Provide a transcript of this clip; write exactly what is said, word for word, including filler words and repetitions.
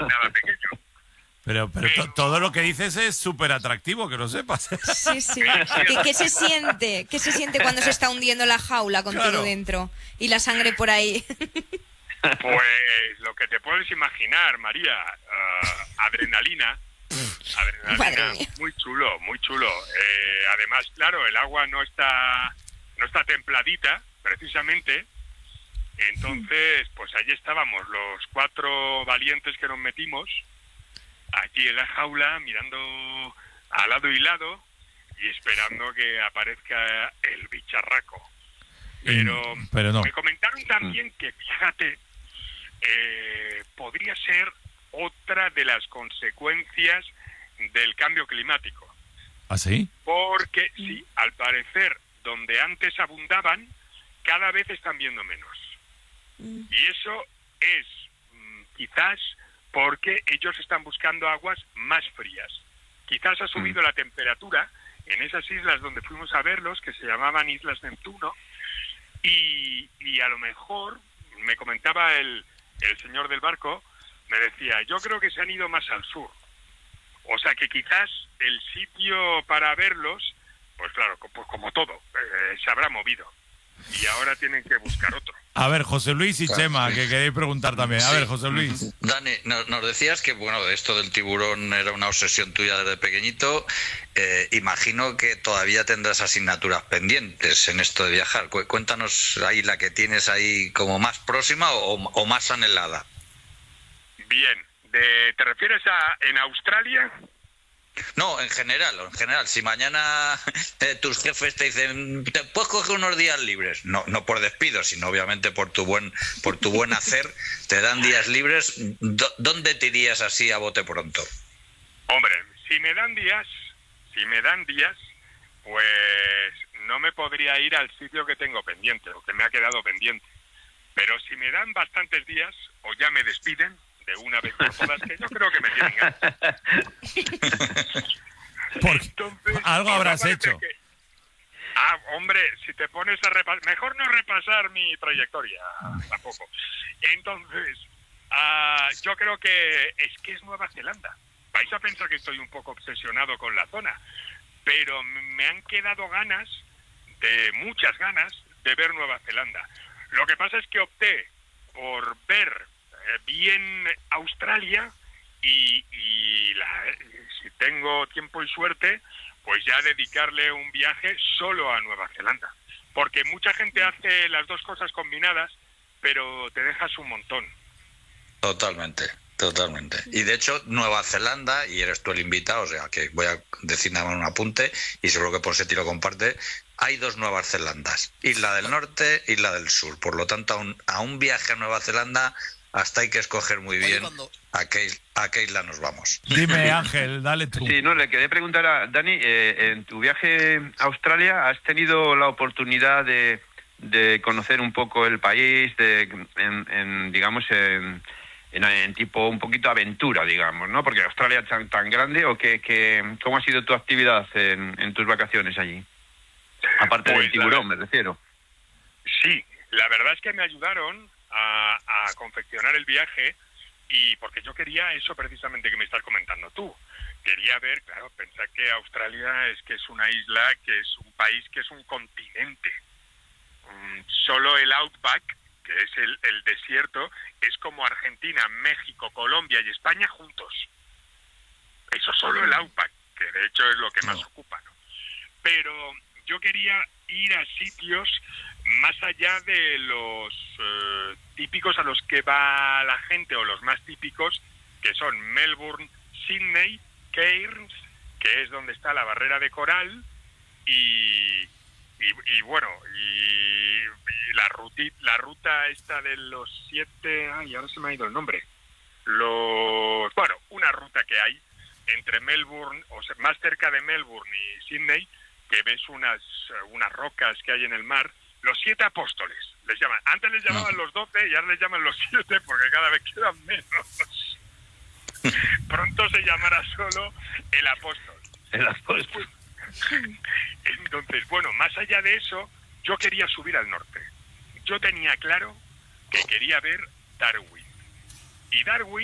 nada pequeño. Pero, pero, pero... To, todo lo que dices es súper atractivo, que lo sepas. Sí, sí. ¿Qué, ¿Qué se siente? ¿Qué se siente cuando se está hundiendo la jaula contigo claro. dentro? Y la sangre por ahí. Pues lo que te puedes imaginar, María. Uh, adrenalina. Adrenalina. Muy chulo, muy chulo. Eh, además, claro, el agua no está, no está templadita, precisamente. Entonces, pues allí estábamos, los cuatro valientes que nos metimos. Aquí en la jaula, mirando a lado y lado y esperando que aparezca el bicharraco. Pero, mm, pero no. Me comentaron también que, fíjate, eh, podría ser otra de las consecuencias del cambio climático. ¿Ah, sí? Porque, sí, al parecer, donde antes abundaban, cada vez están viendo menos. Y eso es, mm, quizás... porque ellos están buscando aguas más frías. Quizás ha subido la temperatura en esas islas donde fuimos a verlos, que se llamaban Islas Neptuno, y, y a lo mejor, me comentaba el, el señor del barco, me decía, yo creo que se han ido más al sur. O sea que quizás el sitio para verlos, pues claro, pues como todo, eh, se habrá movido. Y ahora tienen que buscar otro. A ver, José Luis y claro, Chema, sí. que queréis preguntar también. A sí. ver, José Luis. Dani, nos, nos decías que bueno, esto del tiburón era una obsesión tuya desde pequeñito. Eh, imagino que todavía tendrás asignaturas pendientes en esto de viajar. Cuéntanos ahí la que tienes ahí como más próxima o, o más anhelada. Bien, de, ¿te refieres a en Australia? No, en general, en general. Si mañana eh, tus jefes te dicen, ¿te puedes coger unos días libres? No, no por despido, sino obviamente por tu buen, por tu buen hacer. Te dan días libres. ¿Dónde te irías así a bote pronto? Hombre, si me dan días, si me dan días, pues no me podría ir al sitio que tengo pendiente o que me ha quedado pendiente. Pero si me dan bastantes días o ya me despiden de una vez por todas, que yo creo que me tienen ganas. Entonces, algo habrás hecho. Que... Ah, hombre, si te pones a repasar... Mejor no repasar mi trayectoria, tampoco. Entonces, uh, yo creo que es que es Nueva Zelanda. Vais a pensar que estoy un poco obsesionado con la zona, pero me han quedado ganas, de muchas ganas, de ver Nueva Zelanda. Lo que pasa es que opté por ver bien Australia y, y la, si tengo tiempo y suerte, pues ya dedicarle un viaje solo a Nueva Zelanda. Porque mucha gente hace las dos cosas combinadas, pero te dejas un montón. Totalmente, totalmente. Y de hecho, Nueva Zelanda, y eres tú el invitado, o sea, que voy a decir nada más un apunte, y seguro que por ese tiro comparte, hay dos Nuevas Zelandas, Isla del Norte, Isla del Sur. Por lo tanto, a un, a un viaje a Nueva Zelanda... hasta hay que escoger muy bien cuando... a, qué, a qué isla nos vamos. Dime, Ángel, dale tú. Sí, no, le quería preguntar a Dani, eh, en tu viaje a Australia, ¿has tenido la oportunidad de, de conocer un poco el país, de, en, en, digamos, en, en, en tipo un poquito aventura, digamos, ¿no? Porque Australia es tan, tan grande, ¿o que, que, cómo ha sido tu actividad en, en tus vacaciones allí? Aparte pues del tiburón, la... me refiero. Sí, la verdad es que me ayudaron A, a confeccionar el viaje, y porque yo quería eso precisamente que me estás comentando tú. Quería ver, claro, pensar que Australia es que es una isla, que es un país, que es un continente. Um, solo el Outback, que es el, el desierto, es como Argentina, México, Colombia y España juntos. Eso solo el Outback, que de hecho es lo que más ocupa, ¿no? Pero yo quería ir a sitios más allá de los eh, típicos a los que va la gente, o los más típicos, que son Melbourne, Sydney, Cairns, que es donde está la barrera de coral, y, y, y bueno, y, y la, ruti, la ruta esta de los siete... Ay, ahora se me ha ido el nombre. Los Bueno, una ruta que hay entre Melbourne, o sea, más cerca de Melbourne y Sydney, que ves unas, unas rocas que hay en el mar. Los siete apóstoles, les llaman. Antes les llamaban los doce y ahora les llaman los siete porque cada vez quedan menos. Pronto se llamará solo el apóstol. El apóstol. Entonces, bueno, más allá de eso, yo quería subir al norte. Yo tenía claro que quería ver Darwin. Y Darwin